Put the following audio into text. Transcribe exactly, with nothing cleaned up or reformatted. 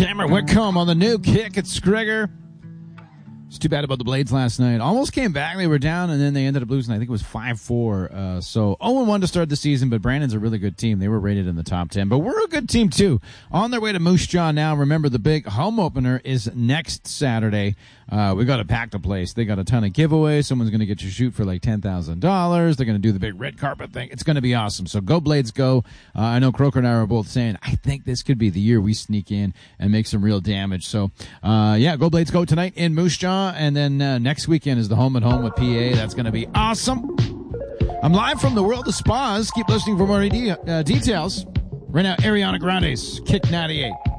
Cameron Whitcomb on the new kick at Scrigger. It's too bad about the Blades last night. Almost came back. They were down, and then they ended up losing. I think it was five four. Uh, so oh and one to start the season, but Brandon's a really good team. They were rated in the top ten. But we're a good team, too. On their way to Moose Jaw now. Remember, the big home opener is next Saturday. Uh, we got to pack the place. They got a ton of giveaways. Someone's going to get you shoot for like ten thousand dollars. They're going to do the big red carpet thing. It's going to be awesome. So go Blades, go. Uh, I know Croker and I are both saying, I think this could be the year we sneak in and make some real damage. So, uh, yeah, go Blades, go tonight in Moose Jaw. And then uh, next weekend is the home and home with P A. That's going to be awesome. I'm live from the world of spas. Keep listening for more de- uh, details. Right now, Ariana Grande's Kick ninety-eight.